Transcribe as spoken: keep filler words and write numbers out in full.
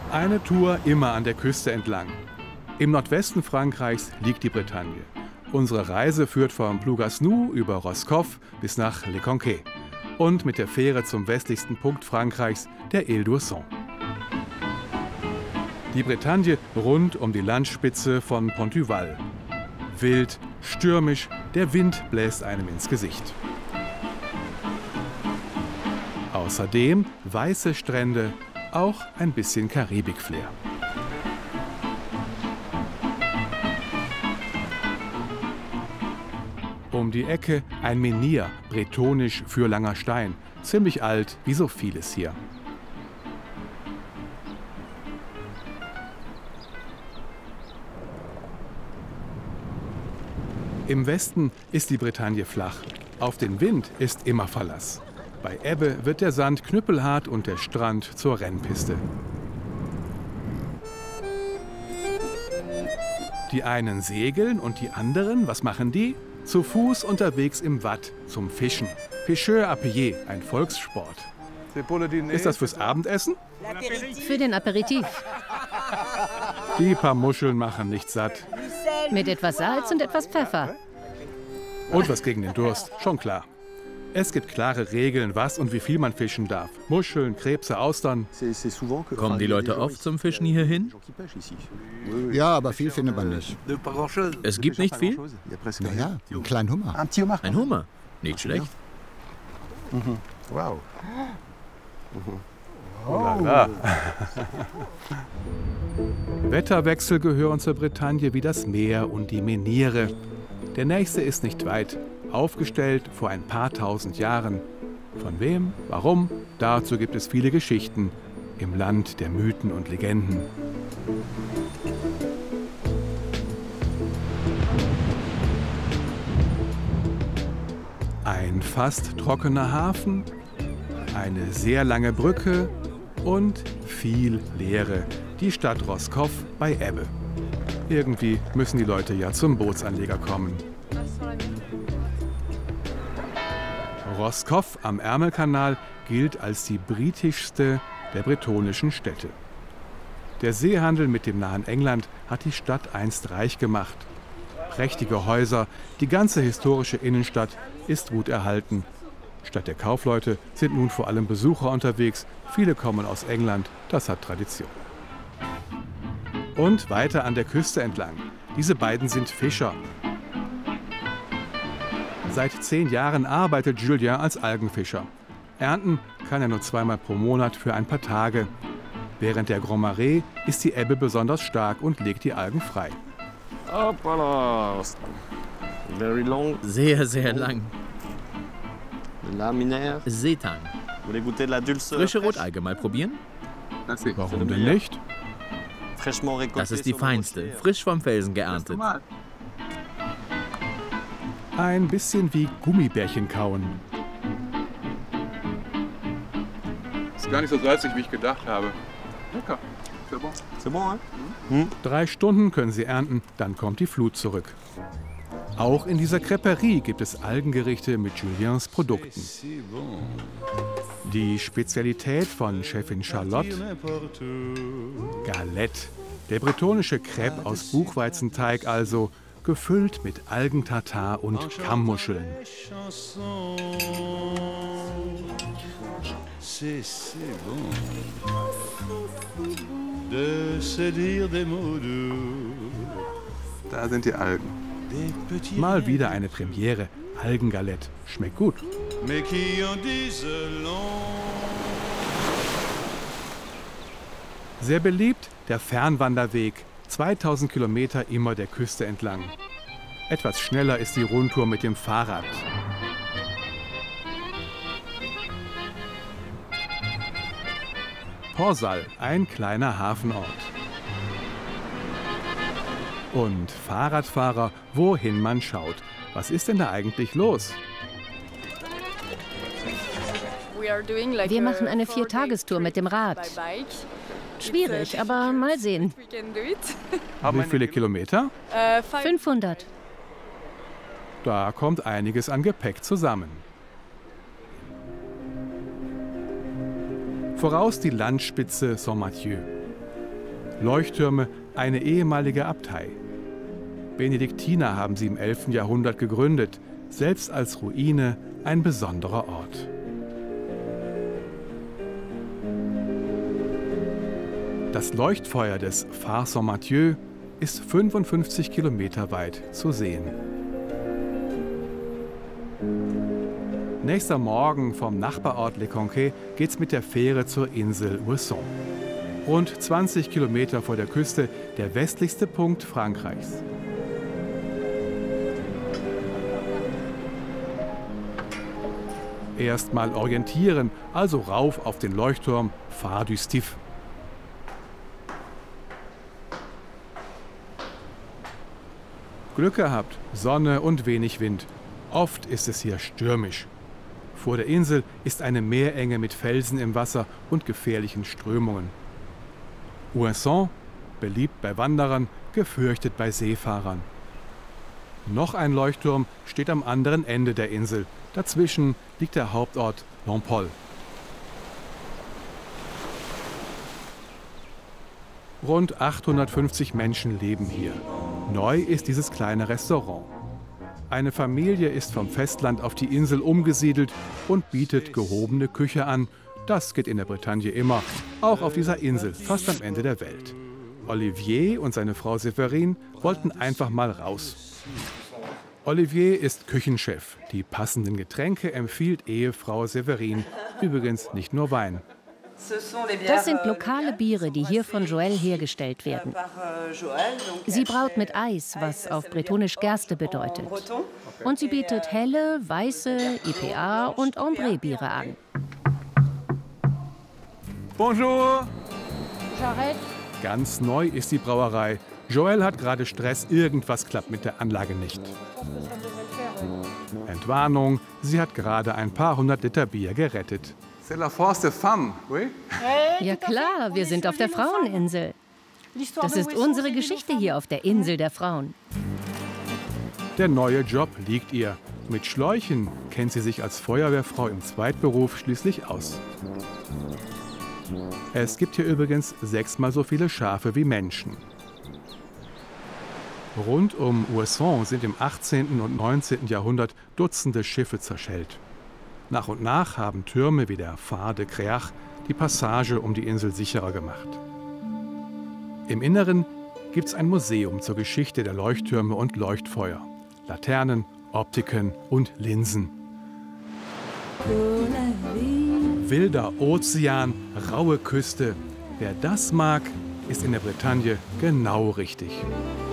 Eine Tour immer an der Küste entlang. Im Nordwesten Frankreichs liegt die Bretagne. Unsere Reise führt vom Plougasnou über Roscoff bis nach Le Conquet und mit der Fähre zum westlichsten Punkt Frankreichs, der Ile d'Ourson. Die Bretagne rund um die Landspitze von Pont-du-Val. Wild, stürmisch, der Wind bläst einem ins Gesicht. Außerdem weiße Strände, auch ein bisschen Karibik-Flair. Um die Ecke ein Menhir, bretonisch für langer Stein. Ziemlich alt, wie so vieles hier. Im Westen ist die Bretagne flach. Auf den Wind ist immer Verlass. Bei Ebbe wird der Sand knüppelhart und der Strand zur Rennpiste. Die einen segeln und die anderen, was machen die? Zu Fuß unterwegs im Watt zum Fischen. Pêcheur à pied, ein Volkssport. Ist das fürs Abendessen? Für den Aperitif. Die paar Muscheln machen nicht satt. Mit etwas Salz und etwas Pfeffer. Und was gegen den Durst, schon klar. Es gibt klare Regeln, was und wie viel man fischen darf. Muscheln, Krebse, Austern. Kommen die Leute oft zum Fischen hier hin? Ja, aber viel findet man nicht. Es gibt nicht viel? Naja, einen kleinen Hummer. Ein Hummer? Nicht schlecht. Wow. Lala. Wetterwechsel gehören zur Bretagne wie das Meer und die Menhire. Der nächste ist nicht weit, aufgestellt vor ein paar tausend Jahren. Von wem, warum, dazu gibt es viele Geschichten im Land der Mythen und Legenden. Ein fast trockener Hafen, eine sehr lange Brücke und viel Leere. Die Stadt Roscoff bei Ebbe. Irgendwie müssen die Leute ja zum Bootsanleger kommen. Roscoff am Ärmelkanal gilt als die britischste der bretonischen Städte. Der Seehandel mit dem nahen England hat die Stadt einst reich gemacht. Prächtige Häuser, die ganze historische Innenstadt ist gut erhalten. Statt der Kaufleute sind nun vor allem Besucher unterwegs. Viele kommen aus England, das hat Tradition. Und weiter an der Küste entlang. Diese beiden sind Fischer. Seit zehn Jahren arbeitet Julien als Algenfischer. Ernten kann er nur zweimal pro Monat für ein paar Tage. Während der Grand Marais ist die Ebbe besonders stark und legt die Algen frei. Sehr, sehr lang. Seetang. Frische Rotalge mal probieren? Warum denn nicht? Das ist die feinste, frisch vom Felsen geerntet. Ein bisschen wie Gummibärchen kauen. Ist gar nicht so salzig, wie ich gedacht habe. Lecker. C'est bon. C'est bon, hein? Hm? Drei Stunden können sie ernten, dann kommt die Flut zurück. Auch in dieser Crêperie gibt es Algengerichte mit Juliens Produkten. Die Spezialität von Chefin Charlotte, Galette. Der bretonische Crêpe aus Buchweizenteig also, gefüllt mit Algentatar und Kammmuscheln. Da sind die Algen. Mal wieder eine Premiere. Algengalette. Schmeckt gut. Sehr beliebt der Fernwanderweg. zweitausend Kilometer immer der Küste entlang. Etwas schneller ist die Rundtour mit dem Fahrrad. Porsal, ein kleiner Hafenort. Und Fahrradfahrer, wohin man schaut. Was ist denn da eigentlich los? Wir machen eine Viertagestour mit dem Rad. Schwierig, aber mal sehen. Wie viele Kilometer? fünfhundert. Da kommt einiges an Gepäck zusammen. Voraus die Landspitze Saint-Mathieu. Leuchttürme eine ehemalige Abtei. Benediktiner haben sie im elften Jahrhundert gegründet, selbst als Ruine ein besonderer Ort. Das Leuchtfeuer des Phare Saint-Mathieu ist fünfundfünfzig Kilometer weit zu sehen. Nächster Morgen vom Nachbarort Le Conquet geht's mit der Fähre zur Insel Ouessant. Rund zwanzig Kilometer vor der Küste, der westlichste Punkt Frankreichs. Erstmal orientieren, also rauf auf den Leuchtturm Phare du Stif. Glück gehabt, Sonne und wenig Wind. Oft ist es hier stürmisch. Vor der Insel ist eine Meerenge mit Felsen im Wasser und gefährlichen Strömungen. Ouessant, beliebt bei Wanderern, gefürchtet bei Seefahrern. Noch ein Leuchtturm steht am anderen Ende der Insel. Dazwischen liegt der Hauptort Longpol. Rund achthundertfünfzig Menschen leben hier. Neu ist dieses kleine Restaurant. Eine Familie ist vom Festland auf die Insel umgesiedelt und bietet gehobene Küche an. Das geht in der Bretagne immer, auch auf dieser Insel, fast am Ende der Welt. Olivier und seine Frau Séverine wollten einfach mal raus. Olivier ist Küchenchef. Die passenden Getränke empfiehlt Ehefrau Séverine. Übrigens nicht nur Wein. Das sind lokale Biere, die hier von Joël hergestellt werden. Sie braut mit Eis, was auf bretonisch Gerste bedeutet. Und sie bietet helle, weiße, I P A und Ambré-Biere an. Bonjour! Ganz neu ist die Brauerei. Joël hat gerade Stress, irgendwas klappt mit der Anlage nicht. Entwarnung, sie hat gerade ein paar hundert Liter Bier gerettet. C'est la force des femmes, oui? Ja klar, wir sind auf der Fraueninsel. Das ist unsere Geschichte hier auf der Insel der Frauen. Der neue Job liegt ihr. Mit Schläuchen kennt sie sich als Feuerwehrfrau im Zweitberuf schließlich aus. Es gibt hier übrigens sechsmal so viele Schafe wie Menschen. Rund um Ouessant sind im achtzehnten und neunzehnten Jahrhundert Dutzende Schiffe zerschellt. Nach und nach haben Türme wie der Phare de Créach die Passage um die Insel sicherer gemacht. Im Inneren gibt es ein Museum zur Geschichte der Leuchttürme und Leuchtfeuer. Laternen, Optiken und Linsen. Wilder Ozean, raue Küste. Wer das mag, ist in der Bretagne genau richtig.